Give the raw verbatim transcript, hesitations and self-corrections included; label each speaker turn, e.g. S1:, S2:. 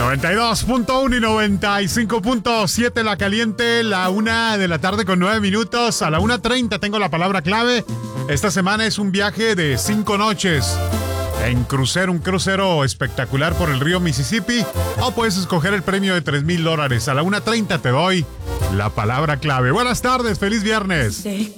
S1: noventa y dos punto uno y noventa y cinco punto siete La Caliente, la una de la tarde con nueve minutos. A la una treinta tengo la palabra clave. Esta semana es un viaje de cinco noches en crucero, un crucero espectacular por el río Mississippi. O puedes escoger el premio de tres mil dólares. A la una treinta te doy la palabra clave. Buenas tardes, feliz viernes.
S2: Sé